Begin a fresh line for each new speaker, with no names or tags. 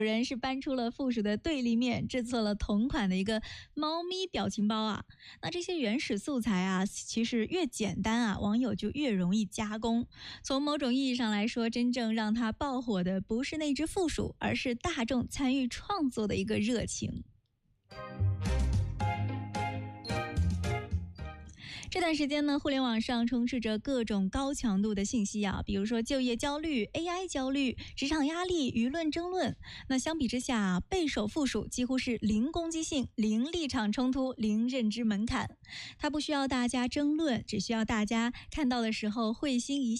有人是搬出了附属的对立面，制作了同款的一个猫咪表情包啊。那这些原始素材啊，其实越简单啊，网友就越容易加工。从某种意义上来说，真正让它爆火的不是那只附属，而是大众参与创作的一个热情。这段时间呢，互联网上充斥着各种高强度的信息啊，比如说就业焦虑、AI 焦虑、职场压力、舆论争论。那相比之下，备受附属几乎是零攻击性、零立场冲突、零认知门槛。它不需要大家争论，只需要大家看到的时候会心一笑。